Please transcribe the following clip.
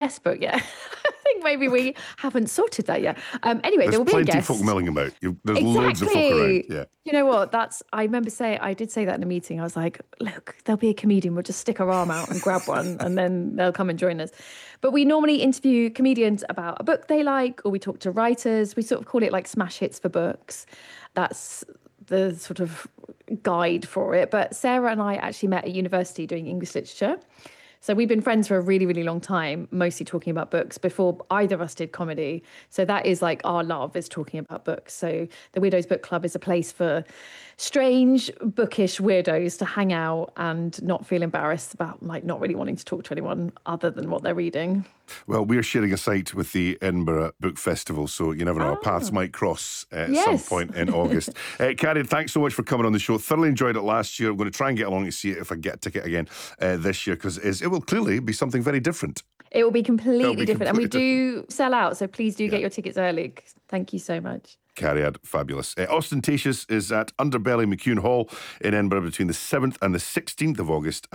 guest book yet. I think maybe we haven't sorted that yet. Anyway, There's there will be a plenty of guest. folk milling about. There's loads of folk around. Exactly. Yeah. You know what? I remember I did say that in a meeting. I was like, look, there'll be a comedian. We'll just stick our arm out and grab one, and then they'll come and join us. But we normally interview comedians about a book they like, or we talk to writers. We sort of call it like smash hits for books. That's the sort of guide for it. But Sarah and I actually met at university doing English literature. So we've been friends for a really, really long time, mostly talking about books before either of us did comedy. So that is like our love, is talking about books. So the Weirdos Book Club is a place for strange, bookish weirdos to hang out and not feel embarrassed about like not really wanting to talk to anyone other than what they're reading. Well, we're sharing a site with the Edinburgh Book Festival, so you never know, our paths might cross at some point in August. Carrie, thanks so much for coming on the show. Thoroughly enjoyed it last year. I'm going to try and get along to see it if I get a ticket again this year, because it will clearly be something very different. It will be completely different. And we do sell out, so please do get your tickets early. Thank you so much. Carrie, fabulous. Ostentatious is at Underbelly McCune Hall in Edinburgh between the 7th and the 16th of August.